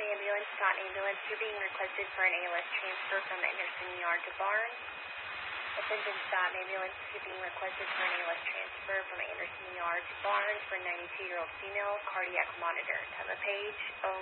ambulance, Scott ambulance. You're being requested for an ALS transfer from Anderson Yard to Barnes. Attention Scott ambulance. You're being requested for an ALS transfer from Anderson Yard to Barnes for a 92-year-old female, cardiac monitor. Time of page